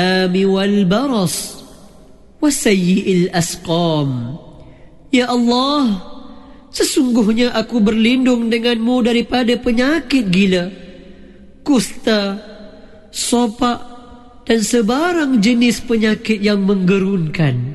والبرص وسيء الأسقام. Ya Allah, sesungguhnya aku berlindung denganmu daripada penyakit gila, kusta, sopak dan sebarang jenis penyakit yang menggerunkan.